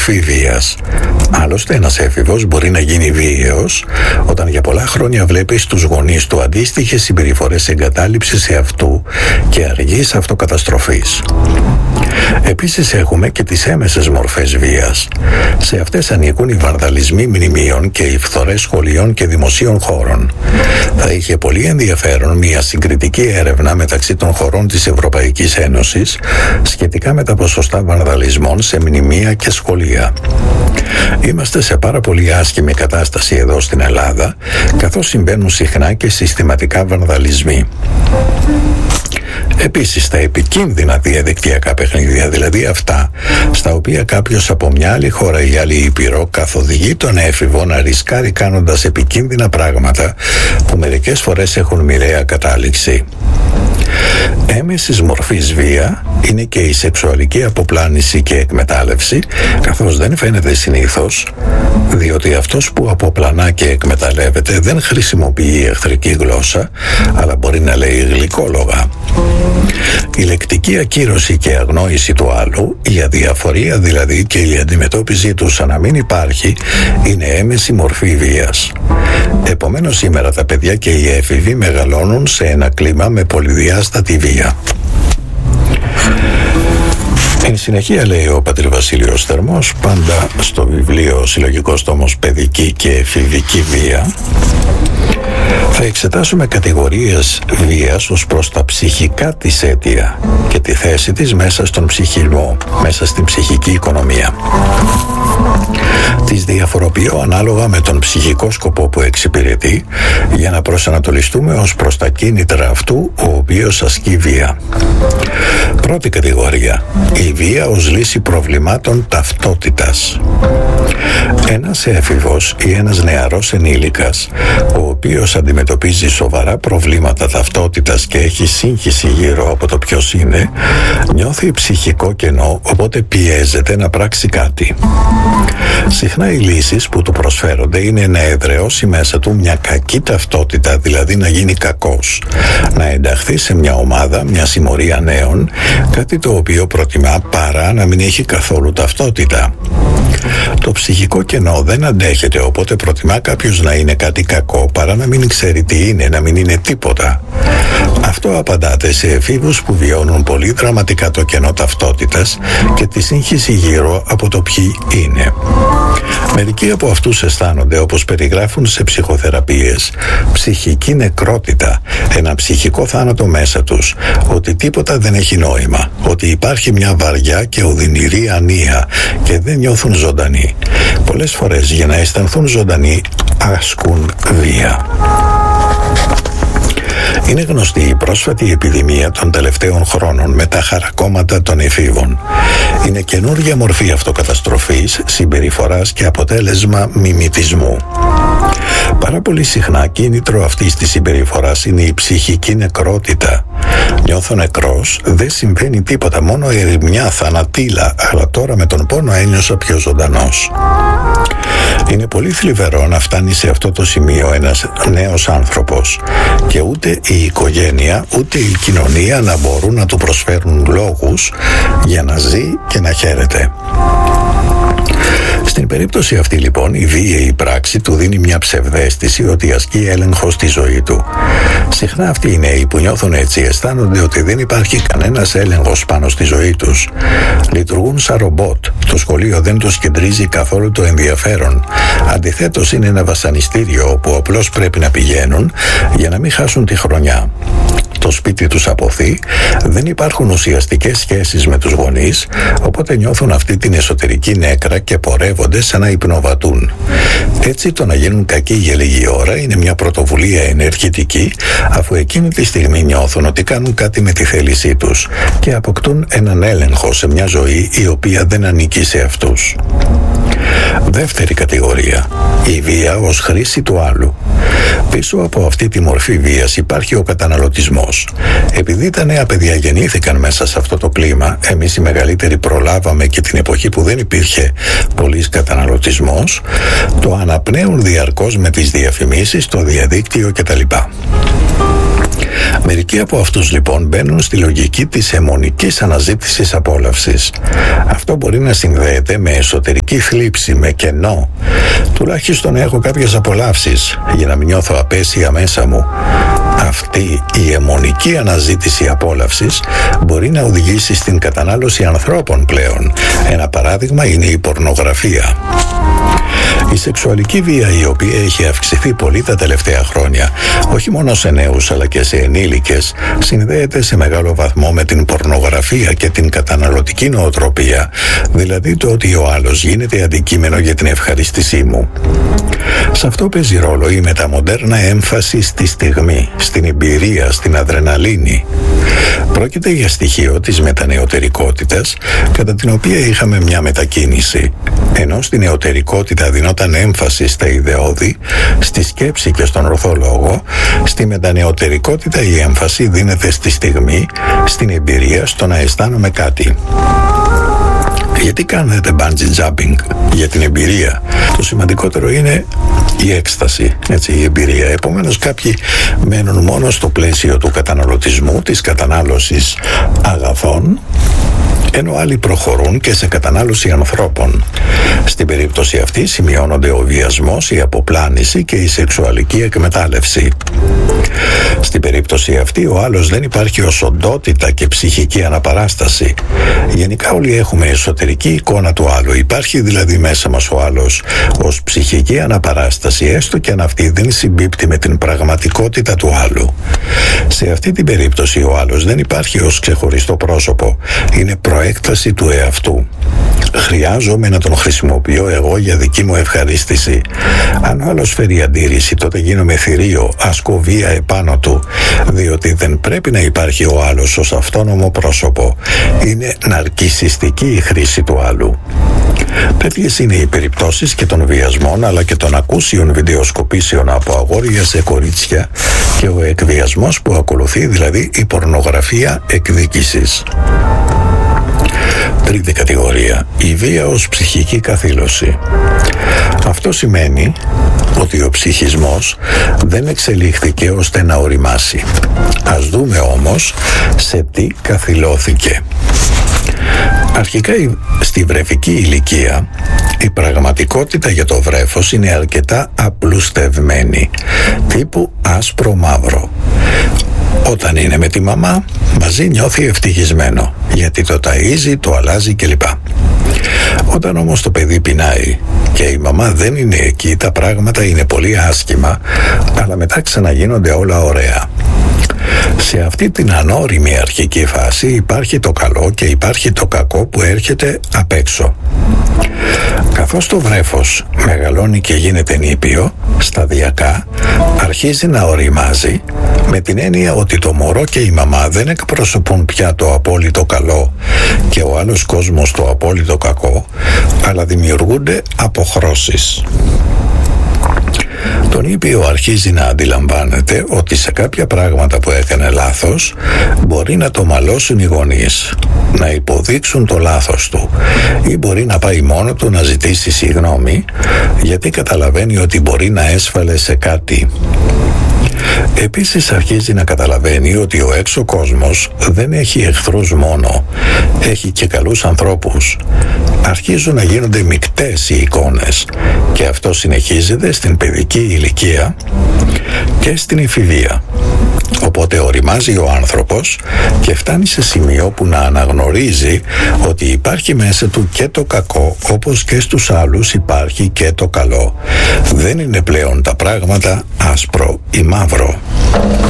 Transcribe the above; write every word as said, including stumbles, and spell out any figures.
μορφή βίας. Άλλωστε, ένας έφηβος μπορεί να γίνει βίαιος όταν για πολλά χρόνια βλέπει στους γονείς του αντίστοιχες συμπεριφορές εγκατάλειψης εαυτού και αργής αυτοκαταστροφής. Επίσης έχουμε και τις έμεσες μορφές βίας. Σε αυτές ανήκουν οι βανδαλισμοί μνημείων και οι φθορές σχολείων και δημοσίων χώρων. Θα είχε πολύ ενδιαφέρον μια συγκριτική έρευνα μεταξύ των χωρών της Ευρωπαϊκής Ένωσης σχετικά με τα ποσοστά βανδαλισμών σε μνημεία και σχολεία. Είμαστε σε πάρα πολύ άσχημη κατάσταση εδώ στην Ελλάδα, καθώς συμβαίνουν συχνά και συστηματικά βανδαλισμοί. Επίσης, τα επικίνδυνα διαδικτυακά παιχνίδια, δηλαδή αυτά στα οποία κάποιος από μια άλλη χώρα ή άλλη ήπειρο καθοδηγεί τον έφηβο να ρισκάρει κάνοντας επικίνδυνα πράγματα που μερικές φορές έχουν μοιραία κατάληξη. Έμεσης μορφής βία είναι και η σεξουαλική αποπλάνηση και εκμετάλλευση, καθώς δεν φαίνεται συνήθως, διότι αυτός που αποπλανά και εκμεταλλεύεται δεν χρησιμοποιεί εχθρική γλώσσα, αλλά μπορεί να λέει γλυκόλογα. Η λεκτική ακύρωση και αγνόηση του άλλου, η αδιαφορία δηλαδή και η αντιμετώπιση του σαν να μην υπάρχει, είναι έμεση μορφή βίας. Επομένως, σήμερα τα παιδιά και οι έφηβοι μεγαλώνουν σε ένα κλίμα με πολυδιάστατη βία. Εν συνεχεία, λέει ο πατήρ Βασίλειος Θερμός, πάντα στο βιβλίο Συλλογικός Τόμος Παιδική και Εφηβική Βία, θα εξετάσουμε κατηγορίες βίας ως προς τα ψυχικά της αίτια και τη θέση της μέσα στον ψυχισμό, μέσα στην ψυχική οικονομία. Τις διαφοροποιώ ανάλογα με τον ψυχικό σκοπό που εξυπηρετεί, για να προσανατολιστούμε ως προς τα κίνητρα αυτού ο οποίος ασκεί βία. Πρώτη κατηγορία, η βία ως λύση προβλημάτων ταυτότητας. Ένας έφηβος ή ένας νεαρός ενήλικας, ο οποίος αντιμετωπίζει σοβαρά προβλήματα ταυτότητας και έχει σύγχυση γύρω από το ποιος είναι, νιώθει ψυχικό κενό, οπότε πιέζεται να πράξει κάτι. Συχνά οι λύσεις που του προσφέρονται είναι να εδραιώσει μέσα του μια κακή ταυτότητα, δηλαδή να γίνει κακός, να ενταχθεί σε μια ομάδα, μια συμμορία νέων, κάτι το οποίο προτιμά παρά να μην έχει καθόλου ταυτότητα. Το ψυχικό κενό δεν αντέχεται, οπότε προτιμά κάποιος να είναι κάτι κακό παρά να μην ξέρει τι είναι, να μην είναι τίποτα. Αυτό απαντάται σε εφήβους που βιώνουν πολύ δραματικά το κενό ταυτότητας και τη σύγχυση γύρω από το ποιοι είναι. Μερικοί από αυτούς αισθάνονται, όπως περιγράφουν σε ψυχοθεραπείες, ψυχική νεκρότητα, ένα ψυχικό θάνατο μέσα τους, ότι τίποτα δεν έχει νόημα, ότι υπάρχει μια βαριά και οδυνηρή ανία και δεν νιώθουν ζωντανοί. Πολλές φορές για να αισθανθούν ζωντανοί ασκούν βία. Είναι γνωστή η πρόσφατη επιδημία των τελευταίων χρόνων με τα χαρακόμματα των εφήβων. Είναι καινούργια μορφή αυτοκαταστροφής, συμπεριφοράς και αποτέλεσμα μιμητισμού. Πάρα πολύ συχνά κίνητρο αυτής της συμπεριφοράς είναι η ψυχική νεκρότητα. Νιώθω νεκρός, δεν συμβαίνει τίποτα, μόνο ερημιά, θανατήλα, αλλά τώρα με τον πόνο ένιωσα πιο ζωντανός. Είναι πολύ θλιβερό να φτάνει σε αυτό το σημείο ένας νέος άνθρωπος και ούτε η οικογένεια ούτε η κοινωνία να μπορούν να του προσφέρουν λόγους για να ζει και να χαίρεται. Στην περίπτωση αυτή λοιπόν η βίαιη πράξη του δίνει μια ψευδαίσθηση ότι ασκεί έλεγχο στη ζωή του. Συχνά αυτοί οι νέοι που νιώθουν έτσι αισθάνονται ότι δεν υπάρχει κανένας έλεγχος πάνω στη ζωή τους. Λειτουργούν σαν ρομπότ. Το σχολείο δεν τους κεντρίζει καθόλου το ενδιαφέρον. Αντιθέτως είναι ένα βασανιστήριο όπου απλώς πρέπει να πηγαίνουν για να μην χάσουν τη χρονιά. Το σπίτι τους αποθεί, δεν υπάρχουν ουσιαστικές σχέσεις με τους γονείς, οπότε νιώθουν αυτή την εσωτερική νέκρα και πορεύονται σαν να υπνοβατούν. Έτσι το να γίνουν κακοί για λίγη ώρα είναι μια πρωτοβουλία ενεργητική, αφού εκείνη τη στιγμή νιώθουν ότι κάνουν κάτι με τη θέλησή τους και αποκτούν έναν έλεγχο σε μια ζωή η οποία δεν ανήκει σε αυτούς. Δεύτερη κατηγορία, η βία ως χρήση του άλλου. Πίσω από αυτή τη μορφή βίας υπάρχει ο καταναλωτισμός. Επειδή τα νέα παιδιά γεννήθηκαν μέσα σε αυτό το κλίμα, εμείς οι μεγαλύτεροι προλάβαμε και την εποχή που δεν υπήρχε πολύς καταναλωτισμός, το αναπνέουν διαρκώς με τις διαφημίσεις, το διαδίκτυο κτλ. Μερικοί από αυτούς λοιπόν μπαίνουν στη λογική της αιμονικής αναζήτησης απόλαυσης. Αυτό μπορεί να συνδέεται με εσωτερική θλίψη, με κενό. Τουλάχιστον έχω κάποιες απολαύσεις για να μην νιώθω απέσια μέσα μου. Αυτή η αιμονική αναζήτηση απόλαυσης μπορεί να οδηγήσει στην κατανάλωση ανθρώπων πλέον. Ένα παράδειγμα είναι η πορνογραφία. Η σεξουαλική βία, η οποία έχει αυξηθεί πολύ τα τελευταία χρόνια, όχι μόνο σε νέους αλλά και σε ενήλικες, συνδέεται σε μεγάλο βαθμό με την πορνογραφία και την καταναλωτική νοοτροπία, δηλαδή το ότι ο άλλος γίνεται αντικείμενο για την ευχαρίστησή μου. Σε αυτό παίζει ρόλο η μεταμοντέρνα έμφαση στη στιγμή, στην εμπειρία, στην αδρεναλίνη. Πρόκειται για στοιχείο της μετανεωτερικότητας, κατά την οποία είχαμε μια μετακίνηση. Ενώ στην νεωτερικότητα δινόταν έμφαση στα ιδεώδη, στη σκέψη και στον ορθό λόγο, στη μετανεωτερικότητα η έμφαση δίνεται στη στιγμή, στην εμπειρία, στο να αισθάνομαι κάτι. Γιατί κάνετε bungee jumping? Για την εμπειρία. Το σημαντικότερο είναι η έκσταση, έτσι, η εμπειρία. Επομένως κάποιοι μένουν μόνο στο πλαίσιο του καταναλωτισμού, της κατανάλωσης αγαθών, ενώ άλλοι προχωρούν και σε κατανάλωση ανθρώπων. Στην περίπτωση αυτή σημειώνονται ο βιασμός, η αποπλάνηση και η σεξουαλική εκμετάλλευση. Στην περίπτωση αυτή ο άλλος δεν υπάρχει ως οντότητα και ψυχική αναπαράσταση. Γενικά όλοι έχουμε εσωτερική εικόνα του άλλου. Υπάρχει δηλαδή μέσα μας ο άλλος ως ψυχική αναπαράσταση, έστω και αν αυτή δεν συμπίπτει με την πραγματικότητα του άλλου. Σε αυτή την περίπτωση ο άλλος δεν υπάρχει ως ξεχωριστό πρόσωπο. Είναι προέκταση του εαυτού. Χρειάζομαι να τον χρησιμοποιώ εγώ για δική μου ευχαρίστηση. Αν ο άλλος φέρει αντίρρηση, τότε γίνομαι θηρίο, ασκώ βία επάνω του, διότι δεν πρέπει να υπάρχει ο άλλος ως αυτόνομο πρόσωπο. Είναι ναρκισσιστική η χρήση του άλλου. Τέτοιες είναι οι περιπτώσεις και των βιασμών αλλά και των ακούσιων βιντεοσκοπήσεων από αγόρια σε κορίτσια και ο εκβιασμός που ακολουθεί, δηλαδή η πορνογραφία εκδίκησης. Τρίτη κατηγορία, η βία ως ψυχική καθήλωση. Αυτό σημαίνει ότι ο ψυχισμός δεν εξελίχθηκε ώστε να οριμάσει. Ας δούμε όμως σε τι καθηλώθηκε. Αρχικά στη βρεφική ηλικία η πραγματικότητα για το βρέφος είναι αρκετά απλουστευμένη, τύπου άσπρο-μαύρο. Όταν είναι με τη μαμά, μαζί νιώθει ευτυχισμένο, γιατί το ταΐζει, το αλλάζει κλπ. Όταν όμως το παιδί πεινάει και η μαμά δεν είναι εκεί, τα πράγματα είναι πολύ άσχημα, αλλά μετά ξαναγίνονται όλα ωραία. Σε αυτή την ανώριμη αρχική φάση υπάρχει το καλό και υπάρχει το κακό που έρχεται απ' έξω. Καθώς το βρέφος μεγαλώνει και γίνεται νήπιο, σταδιακά αρχίζει να οριμάζει, με την έννοια ότι το μωρό και η μαμά δεν εκπροσωπούν πια το απόλυτο καλό και ο άλλος κόσμος το απόλυτο κακό, αλλά δημιουργούνται αποχρώσεις. Το νήπιο αρχίζει να αντιλαμβάνεται ότι σε κάποια πράγματα που έκανε λάθος μπορεί να το μαλώσουν οι γονείς, να υποδείξουν το λάθος του, ή μπορεί να πάει μόνο του να ζητήσει συγγνώμη, γιατί καταλαβαίνει ότι μπορεί να έσφαλε σε κάτι. Επίσης αρχίζει να καταλαβαίνει ότι ο έξω κόσμος δεν έχει εχθρούς μόνο, έχει και καλούς ανθρώπους. Αρχίζουν να γίνονται μεικτές οι εικόνες και αυτό συνεχίζεται στην παιδική ηλικία και στην εφηβεία. Οπότε οριμάζει ο άνθρωπος και φτάνει σε σημείο που να αναγνωρίζει ότι υπάρχει μέσα του και το κακό, όπως και στους άλλους υπάρχει και το καλό. Δεν είναι πλέον τα πράγματα άσπρο ή μαύρο.